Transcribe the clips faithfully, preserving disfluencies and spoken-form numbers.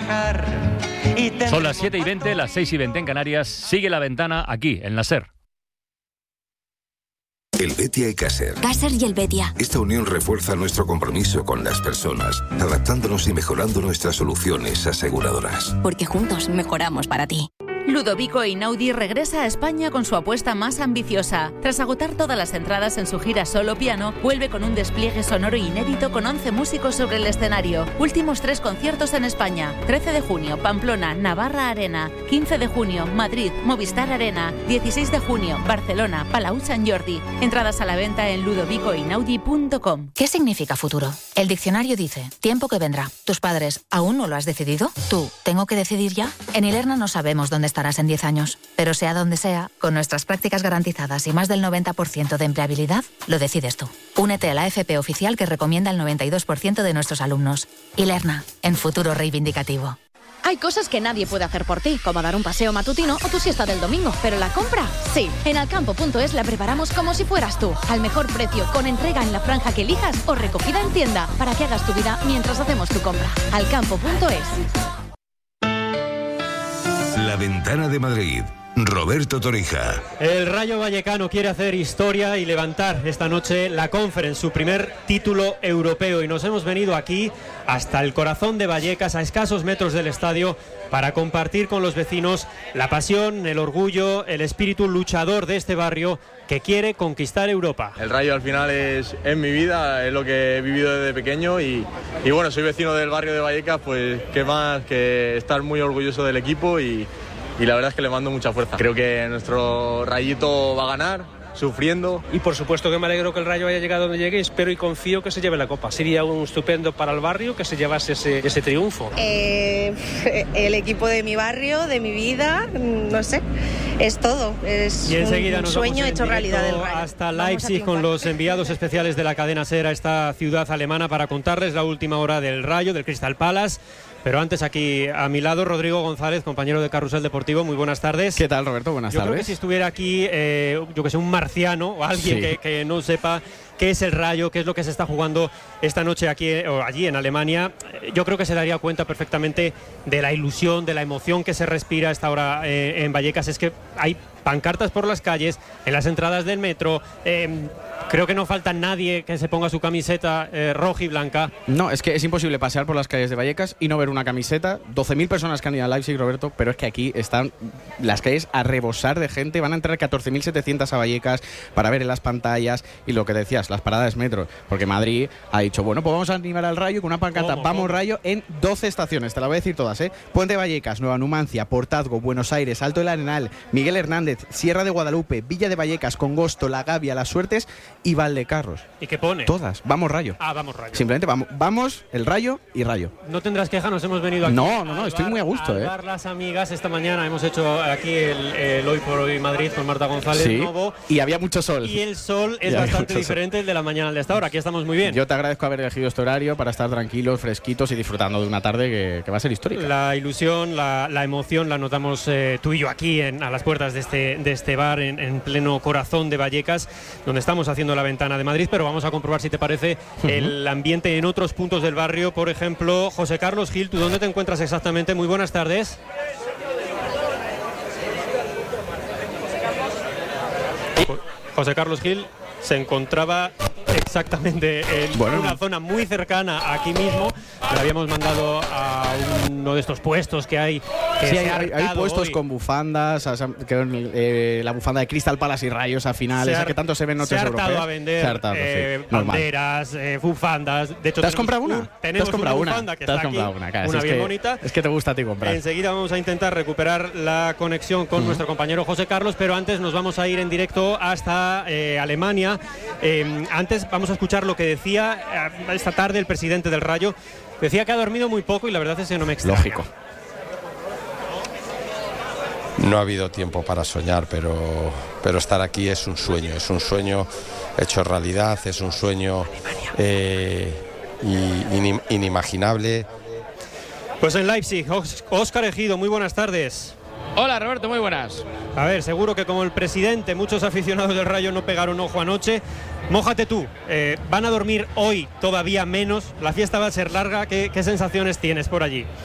trabajar. Y Son las siete y veinte, las seis y veinte en Canarias. Sigue La Ventana aquí, en la SER. Helvetia y Caser. Caser y Helvetia. Esta unión refuerza nuestro compromiso con las personas, adaptándonos y mejorando nuestras soluciones aseguradoras. Porque juntos mejoramos para ti. Ludovico Einaudi regresa a España con su apuesta más ambiciosa. Tras agotar todas las entradas en su gira solo piano, vuelve con un despliegue sonoro inédito con once músicos sobre el escenario. Últimos tres conciertos en España. trece de junio, Pamplona, Navarra Arena. quince de junio, Madrid, Movistar Arena. dieciséis de junio, Barcelona, Palau Sant Jordi. Entradas a la venta en ludovico einaudi punto com. ¿Qué significa futuro? El diccionario dice, tiempo que vendrá. ¿Tus padres aún no lo has decidido? ¿Tú, tengo que decidir ya? En Ilerna no sabemos dónde estarás en diez años, pero sea donde sea, con nuestras prácticas garantizadas y más del noventa por ciento de empleabilidad, lo decides tú. Únete a la F P oficial que recomienda el noventa y dos por ciento de nuestros alumnos. Ilerna, en futuro reivindicativo. Hay cosas que nadie puede hacer por ti, como dar un paseo matutino o tu siesta del domingo, pero la compra, sí. En alcampo punto es la preparamos como si fueras tú, al mejor precio, con entrega en la franja que elijas o recogida en tienda, para que hagas tu vida mientras hacemos tu compra. alcampo punto es. La Ventana de Madrid. Roberto Torija. El Rayo Vallecano quiere hacer historia y levantar esta noche la Conference, su primer título europeo, y nos hemos venido aquí hasta el corazón de Vallecas, a escasos metros del estadio, para compartir con los vecinos la pasión, el orgullo, el espíritu luchador de este barrio que quiere conquistar Europa. El Rayo al final es, es mi vida, es lo que he vivido desde pequeño y, y bueno, soy vecino del barrio de Vallecas, pues qué más que estar muy orgulloso del equipo y Y la verdad es que le mando mucha fuerza. Creo que nuestro Rayito va a ganar, sufriendo. Y por supuesto que me alegro que el Rayo haya llegado donde llegue, espero y confío que se lleve la Copa. Sería un estupendo para el barrio que se llevase ese, ese triunfo. Eh, el equipo de mi barrio, de mi vida, no sé, es todo. Es y enseguida un nos sueño hecho realidad del Rayo. Hasta Leipzig con los enviados especiales de la cadena SER a esta ciudad alemana para contarles la última hora del Rayo, del Crystal Palace. Pero antes, aquí a mi lado, Rodrigo González, compañero de Carrusel Deportivo. Muy buenas tardes. ¿Qué tal, Roberto? Buenas yo tardes. Yo creo que si estuviera aquí, eh, yo que sé, un marciano o alguien sí. que, que no sepa qué es el Rayo, qué es lo que se está jugando esta noche aquí o allí en Alemania, yo creo que se daría cuenta perfectamente de la ilusión, de la emoción que se respira a esta hora eh, en Vallecas. Es que hay pancartas por las calles, en las entradas del metro. Eh, creo que no falta nadie que se ponga su camiseta eh, roja y blanca. No, es que es imposible pasear por las calles de Vallecas y no ver una camiseta. doce mil personas que han ido a Leipzig, Roberto, pero es que aquí están las calles a rebosar de gente. Van a entrar catorce mil setecientas a Vallecas para ver en las pantallas y lo que decías, las paradas metro, porque Madrid ha dicho, bueno, pues vamos a animar al Rayo con una pancarta, ¿Cómo, vamos cómo? Rayo, en doce estaciones, te la voy a decir todas, ¿eh? Puente Vallecas, Nueva Numancia, Portazgo, Buenos Aires, Alto del Arenal, Miguel Hernández, Sierra de Guadalupe, Villa de Vallecas, Congosto, La Gavia, Las Suertes y Valdecarros. ¿Y qué pone? Todas, vamos Rayo. Ah, vamos Rayo. Simplemente vamos, vamos el Rayo y Rayo. No tendrás queja, nos hemos venido aquí. No, no, no, al estoy bar, muy a gusto, al ¿eh? bar Las Amigas. Esta mañana hemos hecho aquí el, el Hoy por Hoy Madrid con Marta González Sí, Novo. y había mucho sol. Y el sol es Y había bastante mucho diferente el de la mañana al de esta hora. Aquí estamos muy bien. Yo te agradezco haber elegido este horario para estar tranquilos, fresquitos y disfrutando de una tarde que, que va a ser histórica. La ilusión, la, la emoción la notamos eh, tú y yo aquí en, a las puertas de este, de este bar en, en pleno corazón de Vallecas, donde estamos haciendo La Ventana de Madrid, pero vamos a comprobar, si te parece, uh-huh. el ambiente en otros puntos del barrio. Por ejemplo, José Carlos Gil, ¿tú dónde te encuentras exactamente? Muy buenas tardes. José Carlos Gil se encontraba exactamente en bueno, una zona muy cercana aquí mismo. Le habíamos mandado a uno de estos puestos que hay. Que sí, se hay, ha hay puestos hoy. con bufandas, que, eh, la bufanda de Crystal Palace y Rayos a finales, esa que tanto se ven en noches europeas. Se ha europeas. hartado a vender se ha hartado, eh, sí, banderas, eh, bufandas. De hecho, ¿te has comprado una? Tenemos ¿Te has comprado una una? bufanda que ¿Te has está comprado aquí, una? Claro, una si bien es que, bonita. Es que te gusta a ti comprar. Enseguida vamos a intentar recuperar la conexión con uh-huh. nuestro compañero José Carlos, pero antes nos vamos a ir en directo hasta eh, Alemania. Eh, antes vamos a escuchar lo que decía eh, esta tarde el presidente del Rayo. Decía que ha dormido muy poco y la verdad es que no me extraña. Lógico. No ha habido tiempo para soñar, pero, pero estar aquí es un sueño, es un sueño hecho realidad, es un sueño eh, in, inimaginable. Pues en Leipzig, Óscar Ejido, muy buenas tardes. Hola Roberto, muy buenas. A ver, seguro que como el presidente, muchos aficionados del Rayo no pegaron ojo anoche. Mójate tú, eh, ¿van a dormir hoy todavía menos? La fiesta va a ser larga, ¿qué, qué sensaciones tienes por allí?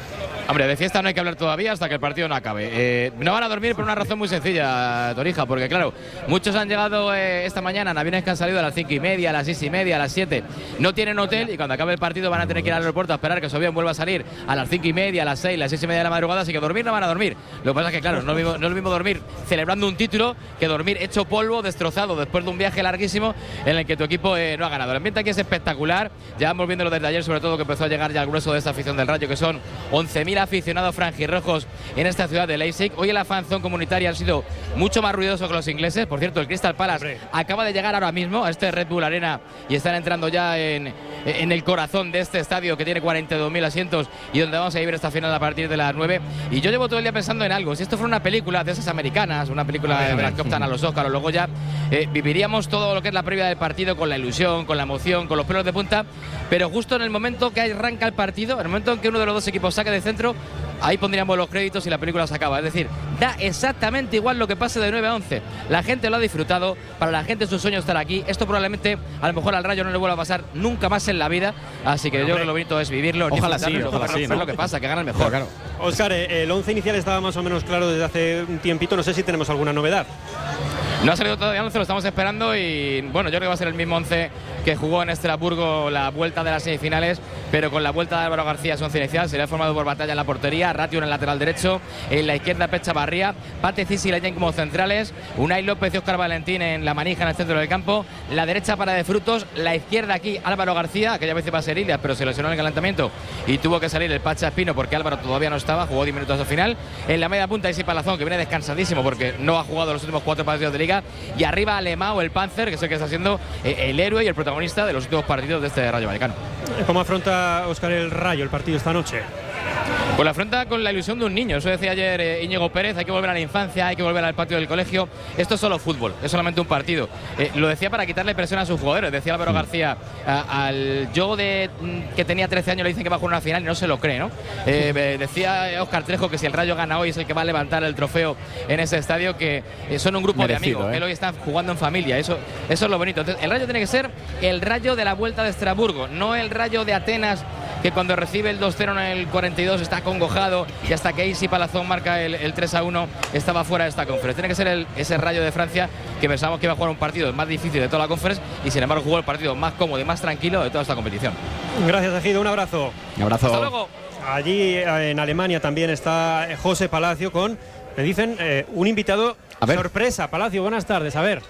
Hombre, de fiesta no hay que hablar todavía hasta que el partido no acabe. Eh, no van a dormir por una razón muy sencilla, Torija, porque claro, muchos han llegado eh, esta mañana en aviones que han salido a las cinco y media, a las seis y media, a las siete. No tienen hotel y cuando acabe el partido van a tener que ir al aeropuerto a esperar que su avión vuelva a salir a las cinco y media, a las seis, a las seis y media de la madrugada, así que dormir no van a dormir. Lo que pasa es que claro, no es lo mismo, no es lo mismo dormir celebrando un título que dormir hecho polvo, destrozado, después de un viaje larguísimo en el que tu equipo eh, no ha ganado. El ambiente aquí es espectacular, ya vamos viéndolo desde ayer, sobre todo que empezó a llegar ya al grueso de esta afición del Rayo, que son once mil aficionados franjirrojos en esta ciudad de Leipzig. Hoy la fan zone comunitaria ha sido mucho más ruidoso que los ingleses. Por cierto, el Crystal Palace Hombre. acaba de llegar ahora mismo a este Red Bull Arena y están entrando ya en, en el corazón de este estadio que tiene cuarenta y dos mil asientos y donde vamos a vivir esta final a partir de las nueve. Y yo llevo todo el día pensando en algo. Si esto fuera una película de esas americanas, una película de las que optan a los Oscars, luego ya eh, viviríamos todo lo que es la previa del partido con la ilusión, con la emoción, con los pelos de punta, pero justo en el momento que arranca el partido, en el momento en que uno de los dos equipos saque de centro, ahí pondríamos los créditos y la película se acaba. Es decir, da exactamente igual lo que pase de nueve a once. La gente lo ha disfrutado, para la gente es un sueño estar aquí. Esto probablemente, a lo mejor al Rayo no le vuelva a pasar nunca más en la vida. Así que yo creo que lo bonito es vivirlo. Ojalá sí, ojalá sí, ¿no? lo que pasa, que gana el mejor. Claro. Óscar, el once inicial estaba más o menos claro desde hace un tiempito. No sé si tenemos alguna novedad. No ha salido todavía el once, lo estamos esperando y bueno, yo creo que va a ser el mismo once que jugó en Estrasburgo la vuelta de las semifinales, pero con la vuelta de Álvaro García es once inicial. Sería formado por Batalla en la portería, Ratio en el lateral derecho, en la izquierda Pecha Barría, Pate Cisi y Leyen como centrales, Unai López y Óscar Valentín en la manija en el centro del campo, la derecha para de Frutos, la izquierda aquí Álvaro García, aquella vez iba a ser Ilias, pero se lesionó en el calentamiento y tuvo que salir el Pacha Espino porque Álvaro todavía no estaba, jugó diez minutos al final. En la media punta Isi Palazón, que viene descansadísimo porque no ha jugado los últimos cuatro partidos de Liga, y arriba Alemão, el Panzer, que es el que está siendo eh, el héroe y el protagonista de los últimos partidos de este Rayo Vallecano. ¿Cómo afronta Óscar el Rayo el partido esta noche? Pues la afronta con la ilusión de un niño. Eso decía ayer eh, Íñigo Pérez, hay que volver a la infancia, hay que volver al patio del colegio. Esto es solo fútbol, es solamente un partido. Eh, lo decía para quitarle presión a sus jugadores. Decía Álvaro García, a, al yo de que tenía trece años le dicen que va a jugar una final y no se lo cree, ¿no? Eh, decía Óscar Trejo que si el Rayo gana hoy es el que va a levantar el trofeo en ese estadio, que eh, son un grupo Merecido, de amigos, ¿eh? que hoy están jugando en familia. Eso, eso es lo bonito. Entonces, el Rayo tiene que ser el Rayo de la vuelta de Estrasburgo, no el Rayo de Atenas, que cuando recibe el dos cero en el cuarenta y dos está congojado y hasta que Isi Palazón marca el, el tres a uno estaba fuera de esta conferencia. Tiene que ser el, ese Rayo de Francia que pensamos que iba a jugar un partido más difícil de toda la conferencia y sin embargo jugó el partido más cómodo y más tranquilo de toda esta competición. Gracias, Ejido, un abrazo. Un abrazo. Hasta luego. Allí en Alemania también está José Palacio con, me dicen, eh, un invitado sorpresa. Palacio, buenas tardes, a ver.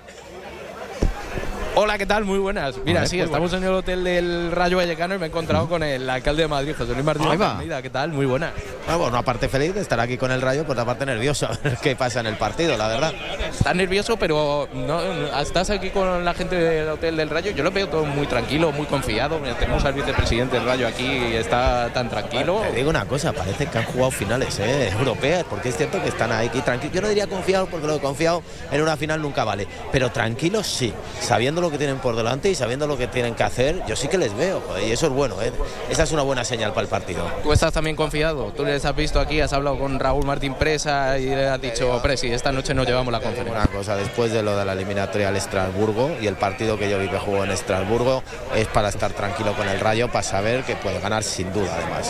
Hola, ¿qué tal? Muy buenas. Mira, ver, sí, estamos buenas. en el hotel del Rayo Vallecano y me he encontrado con el alcalde de Madrid, José Luis Martínez Almeida. ¿Qué tal? Muy buenas. Bueno, bueno, aparte feliz de estar aquí con el Rayo, pues aparte nervioso a ver qué pasa en el partido, la verdad. Estás nervioso, pero no, estás aquí con la gente del hotel del Rayo. Yo lo veo todo muy tranquilo, muy confiado. Mira, tenemos al vicepresidente del Rayo aquí y está tan tranquilo. Bueno, te digo una cosa, parece que han jugado finales ¿eh? europeas, porque es cierto que están ahí tranquilos. Yo no diría confiado, porque lo de confiado en una final nunca vale, pero tranquilos sí, sabiendo lo que tienen por delante y sabiendo lo que tienen que hacer, yo sí que les veo, joder, y eso es bueno, ¿eh? Esa es una buena señal para el partido. ¿Tú estás también confiado? ¿Tú les has visto aquí, has hablado con Raúl Martín Presa y le has dicho, Presi, esta noche nos llevamos la conferencia? Una cosa, después de lo de la eliminatoria al Estrasburgo y el partido que yo vi que jugó en Estrasburgo, es para estar tranquilo con el Rayo, para saber que puede ganar sin duda, además.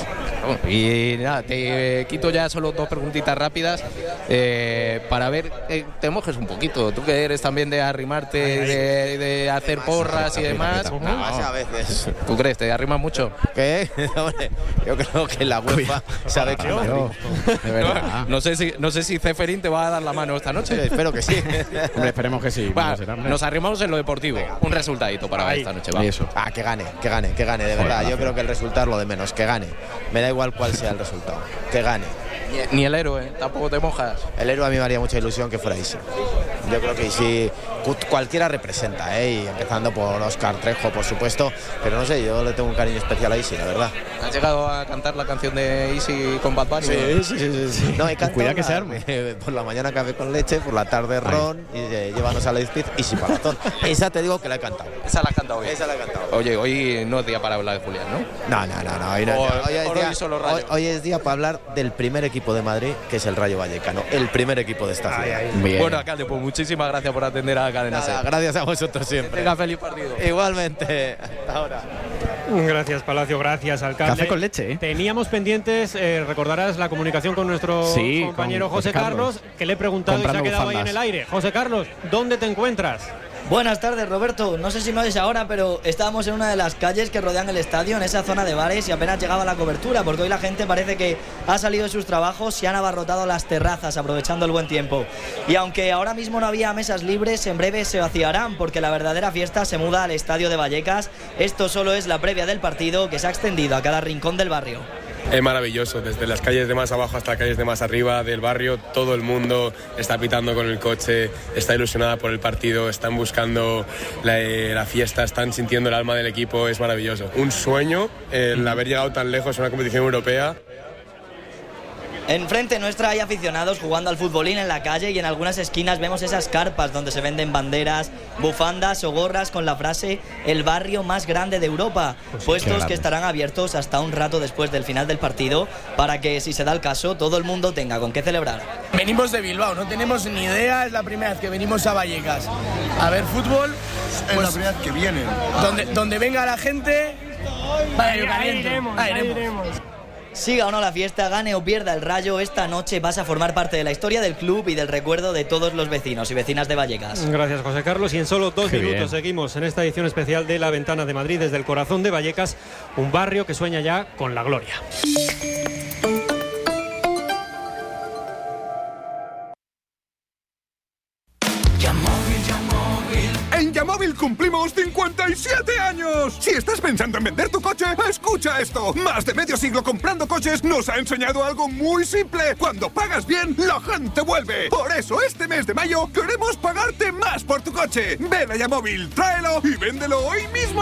Y nada, te quito ya solo dos preguntitas rápidas eh, para ver, eh, te mojes un poquito, tú que eres también de arrimarte, de, de hacer porras y demás. No, no. A veces. ¿Tú crees? ¿Te arrimas mucho? ¿Qué? Yo creo que la UEFA sabe que no, de verdad. No, no sé si no sé si Ceferín te va a dar la mano esta noche. Sí, espero que sí. Hombre, esperemos que sí. Va, nos arrimamos en lo deportivo. Un resultadito para Ahí. esta noche. Va. Eso. Ah, que gane, que gane, que gane, de verdad. Yo creo que el resultado es lo de menos, que gane. Me da igual cuál sea el resultado. Que gane. Ni, ni el héroe, tampoco te mojas. El héroe a mí me haría mucha ilusión que fuera Isi. Yo creo que Isi cualquiera representa, ¿eh? Y empezando por Óscar Trejo, por supuesto, pero no sé, yo le tengo un cariño especial a Isi, la verdad. ¿Has llegado a cantar la canción de Isi con Bad Bunny? Sí, sí, sí, sí, sí. No, he cantado Cuidado que se arme. Por la mañana café con leche, por la tarde ron, Ay. y eh, llévanos a la Ispiz, Isi Palazón. Esa te digo que la he cantado. Esa la has cantado bien. Esa la he cantado. Oye, hoy no es día para hablar de Julián, ¿no? No, no, no, no. Hoy, no, o, hoy, hoy, es día, hoy, hoy es día para hablar del primer equipo de Madrid, que es el Rayo Vallecano, el primer equipo de esta ciudad. Ay, ay. Bueno, alcalde, pues muchísimas gracias por atender a la cadena. Nada, gracias a vosotros siempre. Tenga feliz partido. Igualmente. Hasta ahora. Gracias, Palacio, gracias, alcalde. Café con leche, ¿eh? Teníamos pendientes, eh, recordarás, la comunicación con nuestro sí, compañero con José, José Carlos, Carlos, que le he preguntado y se ha quedado bufandas. ahí en el aire. José Carlos, ¿dónde te encuentras? Buenas tardes, Roberto. No sé si me oyes ahora, pero estábamos en una de las calles que rodean el estadio, en esa zona de bares, y apenas llegaba la cobertura, porque hoy la gente parece que ha salido de sus trabajos y han abarrotado las terrazas, aprovechando el buen tiempo. Y aunque ahora mismo no había mesas libres, en breve se vaciarán, porque la verdadera fiesta se muda al estadio de Vallecas. Esto solo es la previa del partido, que se ha extendido a cada rincón del barrio. Es maravilloso, desde las calles de más abajo hasta las calles de más arriba del barrio, todo el mundo está pitando con el coche, está ilusionada por el partido, están buscando la, la fiesta, están sintiendo el alma del equipo, es maravilloso. Un sueño el haber llegado tan lejos a una competición europea. Enfrente nuestra hay aficionados jugando al futbolín en la calle, y en algunas esquinas vemos esas carpas donde se venden banderas, bufandas o gorras con la frase "el barrio más grande de Europa", pues sí, puestos que estarán abiertos hasta un rato después del final del partido, para que, si se da el caso, todo el mundo tenga con qué celebrar. Venimos de Bilbao, no tenemos ni idea, es la primera vez que venimos a Vallecas a ver fútbol. Pues, es la primera vez que vienen. Donde, donde venga la gente, ahí, ahí iremos, ahí iremos. Siga o no la fiesta, gane o pierda el Rayo, esta noche vas a formar parte de la historia del club y del recuerdo de todos los vecinos y vecinas de Vallecas. Gracias, José Carlos. Y en solo dos Qué minutos bien. seguimos en esta edición especial de La Ventana de Madrid, desde el corazón de Vallecas, un barrio que sueña ya con la gloria. En Yamóvil cumplimos cincuenta y siete años. Si estás pensando en vender tu coche, escucha esto. Más de medio siglo comprando coches nos ha enseñado algo muy simple. Cuando pagas bien, la gente vuelve. Por eso este mes de mayo queremos pagarte más por tu coche. Ven a Yamóvil, tráelo y véndelo hoy mismo.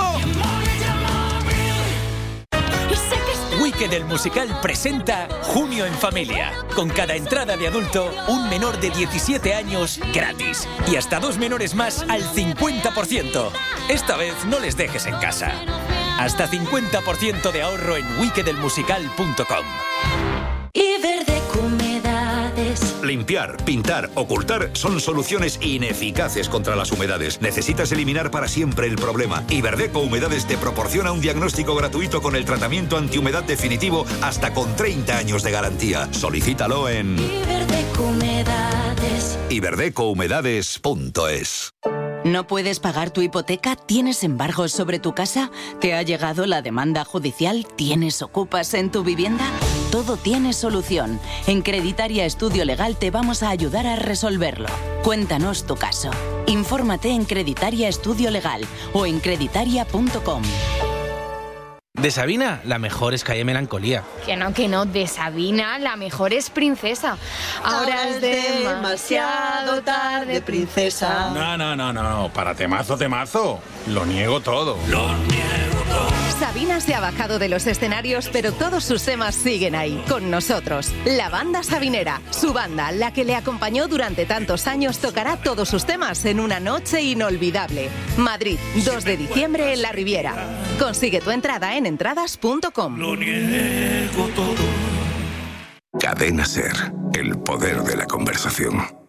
Wicked el musical presenta Junio en Familia. Con cada entrada de adulto, un menor de diecisiete años gratis. Y hasta dos menores más al cincuenta por ciento. Esta vez no les dejes en casa. Hasta cincuenta por ciento de ahorro en wicked el musical punto com. Iberdeco Humedades. Limpiar, pintar, ocultar son soluciones ineficaces contra las humedades. Necesitas eliminar para siempre el problema. Iberdeco Humedades te proporciona un diagnóstico gratuito con el tratamiento antihumedad definitivo hasta con treinta años de garantía. Solicítalo en Iberdeco Humedades. iberdeco humedades punto es. ¿No puedes pagar tu hipoteca? ¿Tienes embargos sobre tu casa? ¿Te ha llegado la demanda judicial? ¿Tienes ocupas en tu vivienda? Todo tiene solución. En Creditaria Estudio Legal te vamos a ayudar a resolverlo. Cuéntanos tu caso. Infórmate en Creditaria Estudio Legal o en creditaria punto com. De Sabina, la mejor es Calle Melancolía. Que no, que no, de Sabina, la mejor es Princesa. Ahora, Ahora es demasiado tarde, princesa. No, no, no, no, para temazo, temazo. Lo niego todo. Lo niego todo. Sabina se ha bajado de los escenarios, pero todos sus temas siguen ahí, con nosotros. La banda sabinera, su banda, la que le acompañó durante tantos años, tocará todos sus temas en una noche inolvidable. Madrid, dos de diciembre en la Riviera. Consigue tu entrada en entradas punto com. Lo niego todo. Cadena Ser, el poder de la conversación.